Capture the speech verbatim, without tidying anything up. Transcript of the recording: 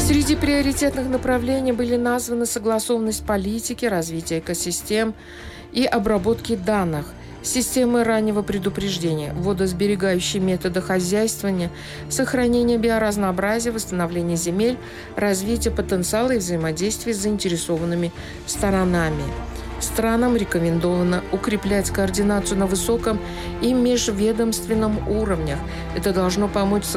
Среди приоритетных направлений были названы согласованность политики, развитие экосистем и обработки данных, системы раннего предупреждения, водосберегающие методы хозяйствования, сохранение биоразнообразия, восстановление земель, развитие потенциала и взаимодействие с заинтересованными сторонами. Странам рекомендовано укреплять координацию на высоком и межведомственном уровнях. Это должно помочь